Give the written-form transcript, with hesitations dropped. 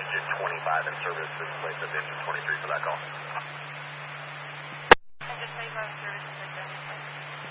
engine 25 in service in place of engine 23 for that call.